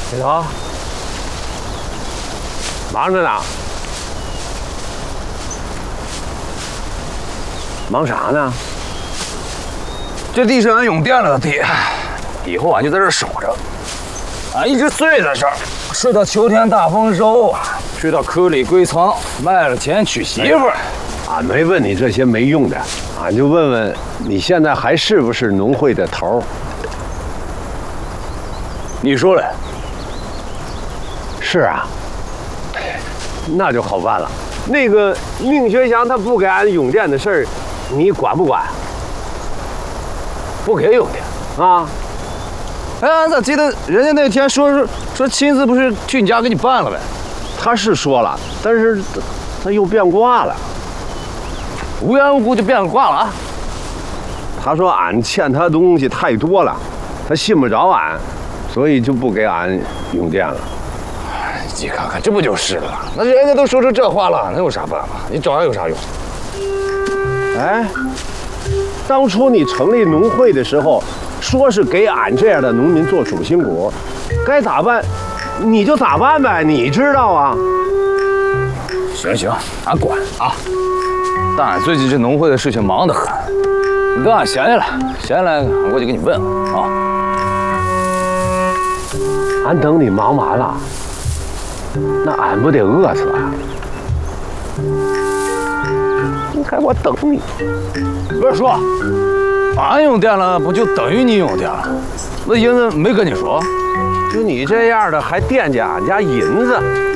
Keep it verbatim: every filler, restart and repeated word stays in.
李头，忙着呢。忙啥呢？ 这地是俺用电了的地，以后俺就在这守着。俺一直睡在这儿，睡到秋天大丰收，睡到壳里归藏，卖了钱娶媳妇儿。 俺没问你这些没用的，俺就问问你现在还是不是农会的头？ 你说嘞？ 是啊，那就好办了。那个宁学祥他不给俺永电的事儿，你管不管？ 不给永电啊？ 哎，俺咋记得人家那天说是说亲自不是去你家给你办了呗？ 他是说了，但是他又变卦了， 无缘无故就变卦了啊？ 他说俺欠他东西太多了，他信不着俺，所以就不给俺永电了。 你看看，这不就是了？那人家都说出这话了，那有啥办法？你找俺有啥用？ 哎，当初你成立农会的时候，说是给俺这样的农民做主心骨，该咋办你就咋办呗，你知道啊。 行行，俺管啊。但俺最近这农会的事情忙得很，你等俺闲下来，闲下来俺过去给你问问啊。 俺等你忙完了。那俺不得饿死啊！你看我等你， 不是说，俺用电了，不就等于你用电了？那银子没跟你说？ 就你这样的还惦记俺家银子，